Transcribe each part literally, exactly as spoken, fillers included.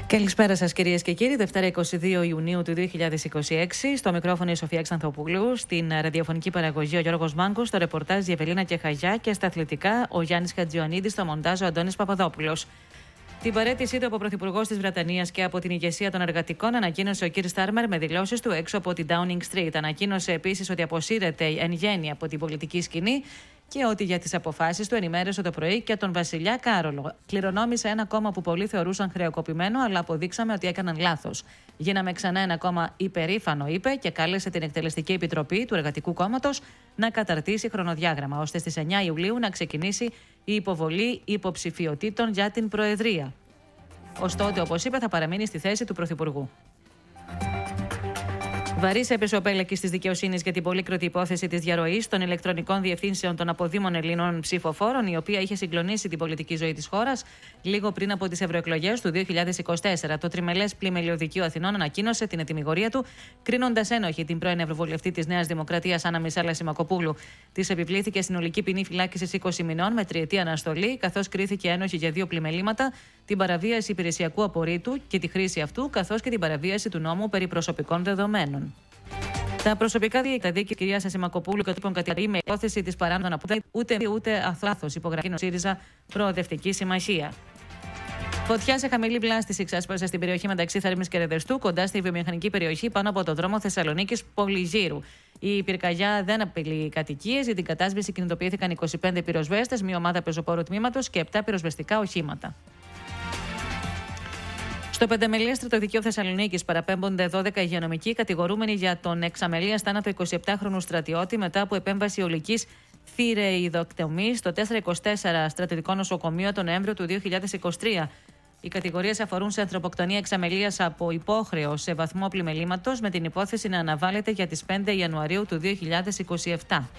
Καλησπέρα σας κυρίες και κύριοι. Δευτέρα εικοστή δεύτερη Ιουνίου του δύο χιλιάδες είκοσι έξι. Στο μικρόφωνο η Σοφία Ξανθοπούλου, στην ραδιοφωνική παραγωγή ο Γιώργος Μάγκος, στο ρεπορτάζ η Ευελίνα Κεχαγιά και στα αθλητικά ο Γιάννης Χατζιωαννίδης, στο μοντάζ ο Αντώνης Παπαδόπουλος. Την παραίτησή του από πρωθυπουργό της Βρετανίας και από την ηγεσία των εργατικών ανακοίνωσε ο Κίρ Στάρμερ με δηλώσεις του έξω από την Downing Street. Ανακοίνωσε επίσης ότι αποσύρεται εν γέννη από την πολιτική σκηνή και ότι για τις αποφάσεις του ενημέρωσε το πρωί και τον Βασιλιά Κάρολο. Κληρονόμησε ένα κόμμα που πολλοί θεωρούσαν χρεοκοπημένο, αλλά αποδείξαμε ότι έκαναν λάθος. Γίναμε ξανά ένα κόμμα υπερήφανο, είπε, και κάλεσε την Εκτελεστική Επιτροπή του Εργατικού Κόμματος να καταρτήσει χρονοδιάγραμμα, ώστε στις εννιά Ιουλίου να ξεκινήσει η υποβολή υποψηφιωτήτων για την Προεδρία. Ωστότε, όπως είπε, θα παραμείνει στη θέση του Πρωθυπουργού. Βαρύς έπεσε ο πέλεκης της δικαιοσύνης για την πολύκροτη υπόθεση της διαρροής των ηλεκτρονικών διευθύνσεων των αποδήμων Ελλήνων ψηφοφόρων, η οποία είχε συγκλονίσει την πολιτική ζωή της χώρας λίγο πριν από τις ευρωεκλογές του δύο χιλιάδες είκοσι τέσσερα. Το τριμελές πλημελιωδικείο Δικείου Αθηνών ανακοίνωσε την ετυμηγορία του, κρίνοντας ένοχη την πρώην Ευρωβουλευτή της Νέας Δημοκρατίας Άννα Μισάλα Σιμακοπούλου. Της επιβλήθηκε συνολική ποινή φυλάκισης είκοσι μηνών με τριετή αναστολή, καθώς κρίθηκε ένοχη για δύο πλημελήματα, την παραβίαση υπηρεσιακού απορρίτου και τη χρήση αυτού, καθώς και την παραβίαση του νόμου περί προσωπικών δεδομένων. Τα προσωπικά δίκαια τη κυρία Σιμακοπούλου και του κατηγορεί με υπόθεση τη παράνομη απόδειξη ούτε ούτε αθλάθος, υπογραφή ΣΥΡΙΖΑ Προοδευτική Συμμαχία. Φωτιά σε χαμηλή βλάστηση ξέσπασε στην περιοχή μεταξύ Θέρμης και Ρεδεστού, κοντά στη βιομηχανική περιοχή πάνω από το δρόμο Θεσσαλονίκης Πολυζήρου. Η πυρκαγιά δεν απειλεί κατοικίες. Για την κατάσβεση κινητοποιήθηκαν είκοσι πέντε πυροσβέστες, μία ομάδα πεζοπόρου τμήματος και επτά πυροσβεστικά οχήματα. Στο πενταμελές Στρατοδικείο Θεσσαλονίκης παραπέμπονται δώδεκα υγειονομικοί κατηγορούμενοι για τον εξαμελίας θάνατο εικοσιεπτάχρονου στρατιώτη μετά από επέμβαση ολικής θηρεϊδοκτομής στο τετρακόσια είκοσι τέσσερα Στρατιωτικό Νοσοκομείο τον Νοέμβριο του δύο χιλιάδες είκοσι τρία. Οι κατηγορίες αφορούν σε ανθρωποκτονία εξαμελίας από υπόχρεο σε βαθμό πλημελήματος, με την υπόθεση να αναβάλλεται για τις πέντε Ιανουαρίου του δύο χιλιάδες είκοσι επτά.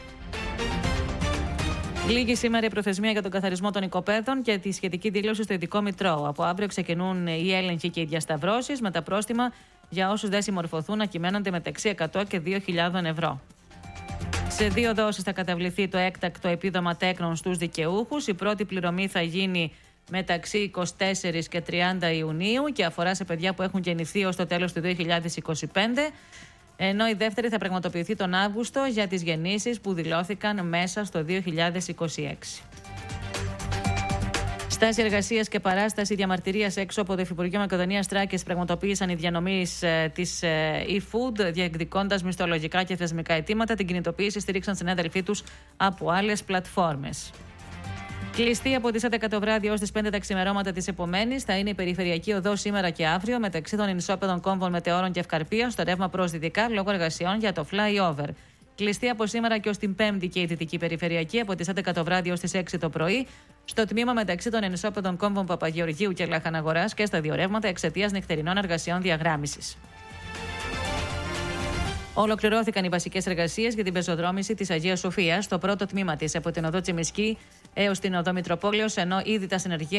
Λίγη σήμερα η προθεσμία για τον καθαρισμό των οικοπαίδων και τη σχετική δήλωση στο Ειδικό Μητρό. Από αύριο ξεκινούν οι έλεγχοι και οι διασταυρώσεις, με τα πρόστιμα για όσους δεν συμμορφωθούν να κυμαίνονται μεταξύ εκατό και δύο χιλιάδες ευρώ. Σε δύο δόσεις θα καταβληθεί το έκτακτο επίδομα τέκνων στους δικαιούχους. Η πρώτη πληρωμή θα γίνει μεταξύ εικοστή τέταρτη και τριάντα Ιουνίου και αφορά σε παιδιά που έχουν γεννηθεί ως το τέλος του δύο χιλιάδες είκοσι πέντε. Ενώ η δεύτερη θα πραγματοποιηθεί τον Αύγουστο για τις γεννήσεις που δηλώθηκαν μέσα στο δύο χιλιάδες είκοσι έξι. Στάση εργασίας και παράσταση διαμαρτυρίας έξω από το Υφυπουργείο Μακεδονίας Τράκης πραγματοποίησαν οι διανομείς ε, της ε, e-food, διεκδικώντας μισθολογικά και θεσμικά αιτήματα. Την κινητοποίηση στηρίξαν συνάδελφοί τους από άλλες πλατφόρμες. Κλειστή από τις έντεκα το βράδυ ως τις πέντε τα ξημερώματα της επομένης θα είναι η περιφερειακή οδός σήμερα και αύριο μεταξύ των ενισόπεδων κόμβων Μετεώρων και Ευκαρπίας στο ρεύμα προς δυτικά λόγω εργασιών για το flyover. Κλειστή από σήμερα και ως την Πέμπτη και η δυτική περιφερειακή από τις έντεκα το βράδυ ως τις έξι το πρωί στο τμήμα μεταξύ των ενισόπεδων κόμβων Παπαγεωργίου και Λαχαναγοράς και στα δύο ρεύματα εξαιτίας νυχτερινών εργασιών διαγράμμισης. Ολοκληρώθηκαν οι βασικές εργασίες για την πεζοδρόμηση της Αγίας Σοφίας στο πρώτο τμήμα της από την οδό Τσιμισκή έως την οδό Μητροπόλεως, ενώ ήδη τα συνεργεία